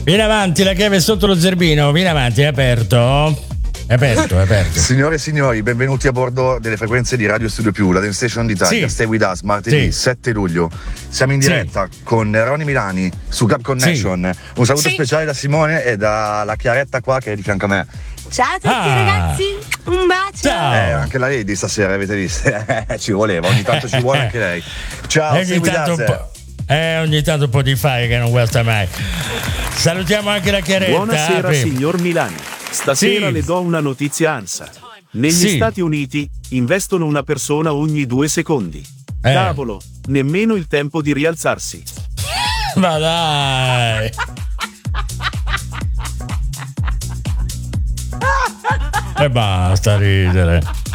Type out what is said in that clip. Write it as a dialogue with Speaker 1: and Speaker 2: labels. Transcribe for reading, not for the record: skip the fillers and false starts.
Speaker 1: Vieni avanti, la chiave è sotto lo zerbino, vieni avanti, è aperto. È aperto.
Speaker 2: Signore e signori, benvenuti a bordo delle frequenze di Radio Studio Più, la Dance Station d'Italia.
Speaker 1: Sì.
Speaker 2: Stay with us, martedì 7 luglio. Siamo in diretta con Ronny Milani su Club Connection. Un saluto speciale da Simone e dalla Chiaretta qua che è di fianco a me.
Speaker 3: Ciao a tutti ragazzi, un bacio.
Speaker 1: Ciao.
Speaker 2: Anche la Lady stasera, avete visto? Ci voleva, ogni tanto ci vuole anche lei. Ciao,
Speaker 1: ogni tanto un po' di fai che non guasta mai. Salutiamo anche la Chiaretta.
Speaker 4: Buonasera signor Milani. Stasera le do una notizia ANSA. Negli Stati Uniti investono una persona ogni 2 secondi. Cavolo, nemmeno il tempo di rialzarsi.
Speaker 1: Ma dai. E basta ridere.